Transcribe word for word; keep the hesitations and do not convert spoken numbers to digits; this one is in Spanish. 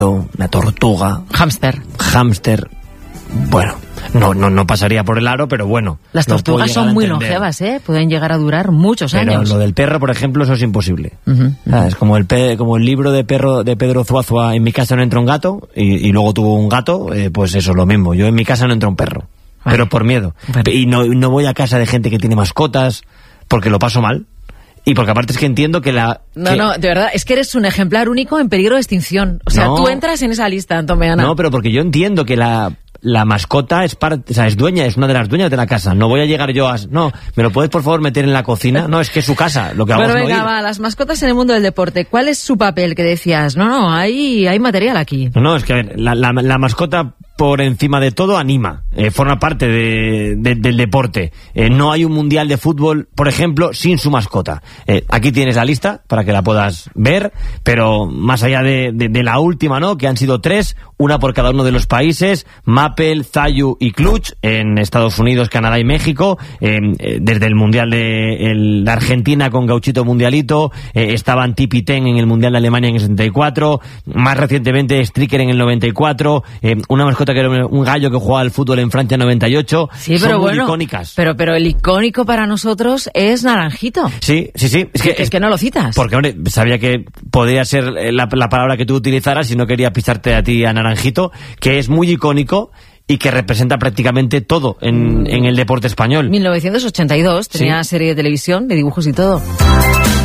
una tortuga, hámster, hámster, bueno, no, no, no pasaría por el aro, pero bueno. Las tortugas son muy longevas, ¿eh? Pueden llegar a durar muchos pero años. Pero lo del perro, por ejemplo, eso es imposible. Uh-huh, uh-huh. Es como el, pe como el libro de perro de Pedro Zuazua, en mi casa no entra un gato, y, y luego tuvo un gato, eh, pues eso, lo mismo. Yo en mi casa no entra un perro, vale. Pero por miedo. Vale. Y no, no voy a casa de gente que tiene mascotas, porque lo paso mal. Y porque aparte es que entiendo que la... No, que... no, de verdad, es que eres un ejemplar único en peligro de extinción. O sea, no, tú entras en esa lista, Antón Meana. No, pero porque yo entiendo que la... La mascota es parte, o sea, es dueña, es una de las dueñas de la casa. No voy a llegar yo a... No, ¿me lo puedes por favor meter en la cocina? No, es que es su casa, lo que hago bueno, es no venga, ir. va, las mascotas en el mundo del deporte. ¿Cuál es su papel que decías? No, no, hay, hay material aquí. No, no, es que a ver, la, la, la mascota por encima de todo anima, eh, forma parte de, de, del deporte. Eh, no hay un mundial de fútbol, por ejemplo, sin su mascota. Eh, aquí tienes la lista para que la puedas ver, pero más allá de, de, de la última, ¿no? Que han sido tres, una por cada uno de los países, Mappel, Zayu y Clutch, en Estados Unidos, Canadá y México, eh, eh, desde el mundial de el, la Argentina con Gauchito Mundialito, eh, estaban Tipi Ten en el mundial de Alemania en el sesenta y cuatro, más recientemente Stricker en el noventa y cuatro, eh, una mascota que era un gallo que jugaba al fútbol en Francia en noventa y ocho. Sí, son pero muy bueno, icónicas. Pero, pero el icónico para nosotros es Naranjito. Sí, sí, sí. Es que, es que no lo citas. Porque, hombre, sabía que podría ser la, la palabra que tú utilizaras y no quería pisarte a ti a Naranjito, que es muy icónico y que representa prácticamente todo en, en el deporte español. mil novecientos ochenta y dos, tenía sí. serie de televisión, de dibujos y todo.